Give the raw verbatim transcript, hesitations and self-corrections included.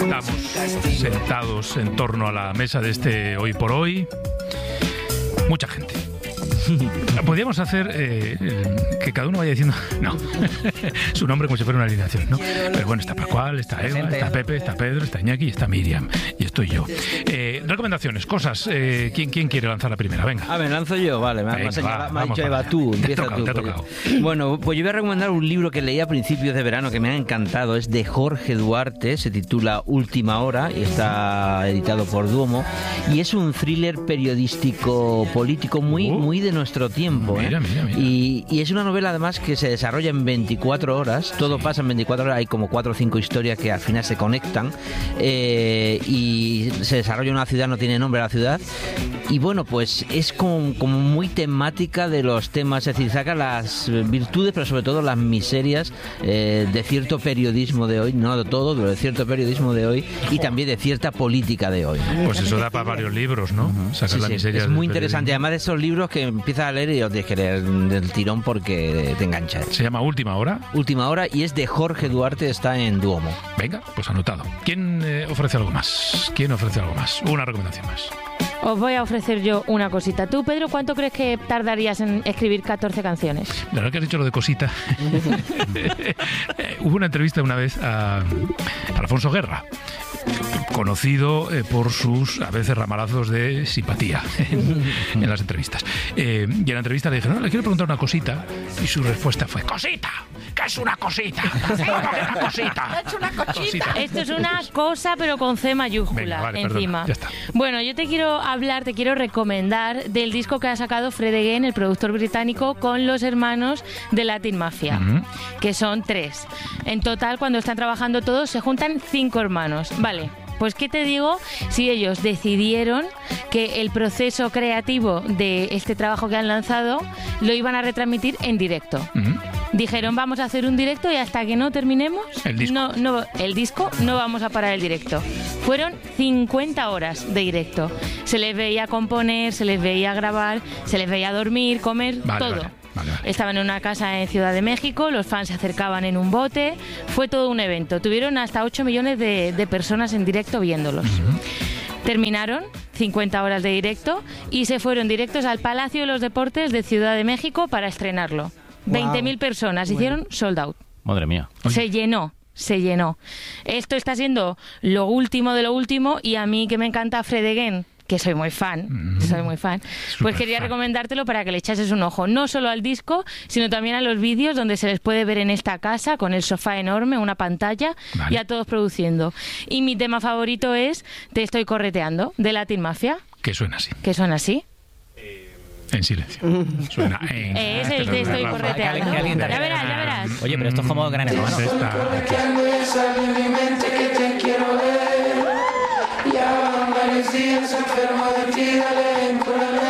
estamos sentados en torno a la mesa de este Hoy por Hoy. Mucha gente. Podríamos hacer eh, que cada uno vaya diciendo no su nombre como si fuera una alineación, ¿no? Pero bueno, está Pascual, está Eva, está Pepe, está Pedro, está Iñaki, está Miriam y estoy yo. Eh, recomendaciones, cosas. Eh, ¿quién, ¿Quién quiere lanzar la primera? Venga. A ver, lanzo yo, vale. Me, Venga, me, va, me ha dicho va. Eva, tú, empieza te ha tocado, tú. te ha Pues, tocado. bueno, pues yo voy a recomendar un libro que leí a principios de verano que me ha encantado. Es de Jorge Duarte, se titula Última Hora y está editado por Duomo. Y es un thriller periodístico político muy, Uh. muy de nuestro tiempo. Mira, ¿eh? mira, mira. Y, y es una novela además que se desarrolla en veinticuatro horas, todo pasa en veinticuatro horas, hay como cuatro o cinco historias que al final se conectan eh, y se desarrolla en una ciudad, no tiene nombre la ciudad, y bueno, pues es como, como muy temática de los temas, es decir, saca las virtudes pero sobre todo las miserias eh, de cierto periodismo de hoy, no de todo, pero de cierto periodismo de hoy y también de cierta política de hoy. Pues eso da para varios libros, ¿no? Sacar Sí, la sí, miseria es del muy interesante, periodismo. además de esos libros que empiezas a leer y los tienes que leer del tirón porque te engancha. Se llama Última Hora. Última Hora y es de Jorge Duarte, está en Duomo. Venga, pues anotado. ¿Quién eh, ofrece algo más? ¿Quién ofrece algo más? Una recomendación más. Os voy a ofrecer yo una cosita. Tú, Pedro, ¿cuánto crees que tardarías en escribir catorce canciones? La verdad que has dicho lo de cosita. Eh, Hubo una entrevista una vez a, a Alfonso Guerra, conocido eh, por sus a veces ramalazos de simpatía en, en las entrevistas. Eh, y en la entrevista le dijeron, no, le quiero preguntar una cosita. Y su respuesta fue, ¡cosita! ¿Qué es una cosita? ¿Cómo que una cosita? Es una cosita. Esto es una cosa, pero con C mayúscula. Venga, vale, encima. perdona, ya está. Bueno, yo te quiero hablar, te quiero recomendar del disco que ha sacado Fred Again, el productor británico, con los hermanos de Latin Mafia, Ujú. que son tres. En total, cuando están trabajando todos, se juntan cinco hermanos. Vale. Pues, ¿qué te digo? Si ellos decidieron que el proceso creativo de este trabajo que han lanzado lo iban a retransmitir en directo. Ujú. Dijeron, vamos a hacer un directo y hasta que no terminemos El disco. No, no, el disco no vamos a parar el directo. Fueron cincuenta horas de directo. Se les veía componer, se les veía grabar, se les veía dormir, comer, Vale, todo. vale, vale, vale. Estaban en una casa en Ciudad de México, los fans se acercaban en un bote, fue todo un evento. Tuvieron hasta ocho millones de, de personas en directo viéndolos. Terminaron cincuenta horas de directo y se fueron directos al Palacio de los Deportes de Ciudad de México para estrenarlo. veinte mil personas hicieron sold out. Madre mía. Se llenó, se llenó. Esto está siendo lo último de lo último y a mí que me encanta Fred Again, que soy muy fan, Mm. soy muy fan, pues quería fan. recomendártelo para que le echases un ojo, no solo al disco, sino también a los vídeos donde se les puede ver en esta casa, con el sofá enorme, una pantalla, Vale. y a todos produciendo. Y mi tema favorito es Te estoy correteando, de Latin Mafia, Que suena así, que son así. en silencio. Suena en... Es el Te estoy correteando. que alguien te Ya verás, ya verás. Oye, pero esto es como Gran Hermano. Pues está aquí. Tengo esa en mi mente que te quiero ver. Ya van varios días enfermo de ti, dale, encúrame.